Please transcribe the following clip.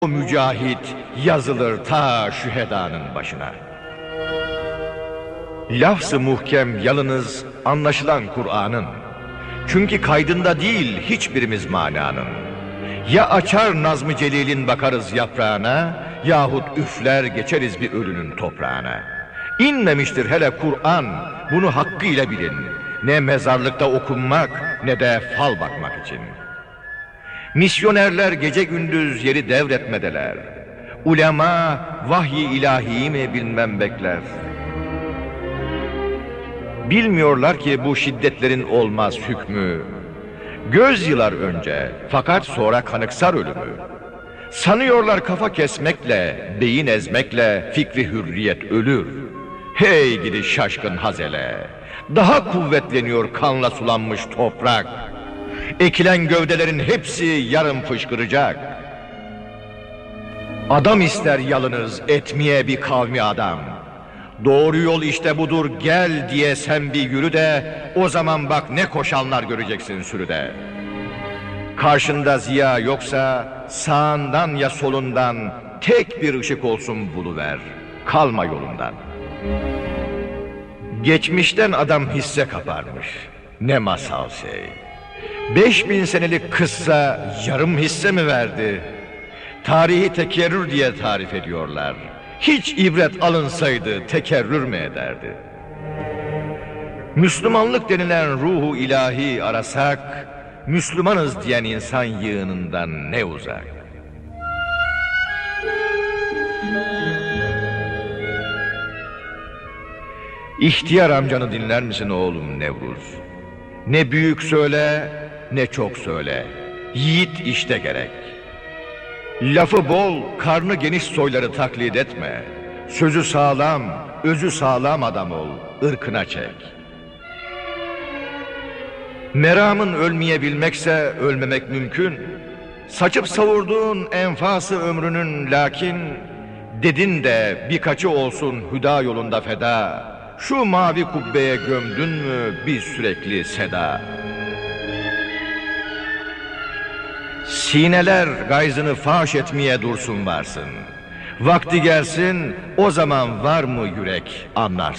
O mücahit yazılır ta şühedanın başına. Lafz-ı muhkem yalınız anlaşılan Kur'an'ın. Çünkü kaydında değil hiçbirimiz mananın. Ya açar Nazm-ı Celil'in bakarız yaprağına, yahut üfler geçeriz bir ölünün toprağına. İnmemiştir hele Kur'an, bunu hakkıyla bilin. Ne mezarlıkta okunmak ne de fal bakmak için. Misyonerler gece gündüz yeri devretmedeler. Ulema vahyi ilahiyi mi bilmem bekler. Bilmiyorlar ki bu şiddetlerin olmaz hükmü. Göz yılar önce fakat sonra kanıksar ölümü. Sanıyorlar kafa kesmekle, beyin ezmekle fikri hürriyet ölür. Hey gidi şaşkın hazele! Daha kuvvetleniyor kanla sulanmış toprak. Ekilen gövdelerin hepsi yarın fışkıracak. Adam ister yalınız etmeye bir kavmi adam. Doğru yol işte budur gel diye sen bir yürü de, o zaman bak ne koşanlar göreceksin sürüde. Karşında ziya yoksa sağından ya solundan tek bir ışık olsun buluver. Kalma yolundan. Geçmişten adam hisse kaparmış. Ne masal şey. 5000 senelik kıssa yarım hisse mi verdi? Tarihi tekerrür diye tarif ediyorlar. Hiç ibret alınsaydı tekerrür mü ederdi? Müslümanlık denilen ruhu ilahi arasak, Müslümanız diyen insan yığınından ne uzak? İhtiyar amcanı dinler misin oğlum Nevruz? Ne büyük söyle, ne çok söyle. Yiğit işte gerek. Lafı bol, karnı geniş soyları taklit etme. Sözü sağlam, özü sağlam adam ol, ırkına çek. Meramın ölmeyebilmekse ölmemek mümkün. Saçıp savurduğun enfası ömrünün lakin, dedin de birkaçı olsun hüda yolunda feda. Şu mavi kubbeye gömdün mü bir sürekli seda. Sineler gayzını faş etmeye dursun varsın. Vakti gelsin o zaman var mı yürek anlarsın.